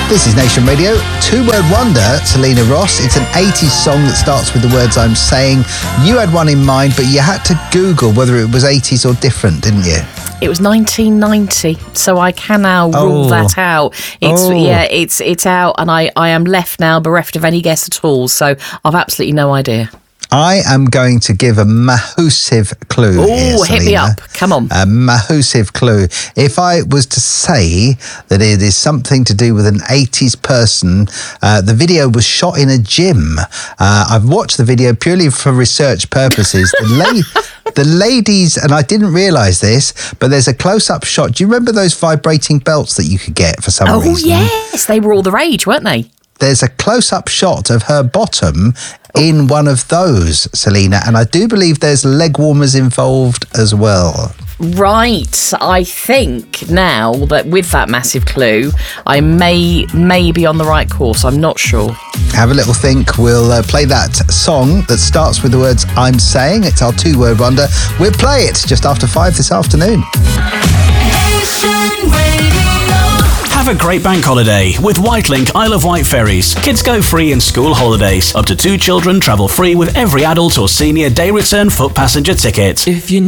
This is Nation Radio. Two-word wonder, Selena Ross. It's an 80s song that starts with the words I'm saying. You had one in mind, but you had to Google whether it was 80s or different, didn't you? It was 1990, so I can now rule that out. It's out, and I am left now bereft of any guess at all, so I've absolutely no idea. I am going to give a massive clue here, Oh, hit me Selena. up. Come on. A massive clue. If I was to say that it is something to do with an 80s person, the video was shot in a gym. I've watched the video purely for research purposes. The ladies, and I didn't realise this, but there's a close-up shot. Do you remember those vibrating belts that you could get for some reason? Oh, yes. They were all the rage, weren't they? There's a close-up shot of her bottom in one of those, Selena, and I do believe there's leg warmers involved as well. Right. I think now that with that massive clue, I may be on the right course. I'm not sure. Have a little think. We'll play that song that starts with the words I'm saying. It's our two-word wonder. We'll play it just after 5 this afternoon. Have a great bank holiday with Whitelink Isle of Wight ferries. Kids go free in school holidays. Up to 2 children travel free with every adult or senior day return foot passenger ticket. If you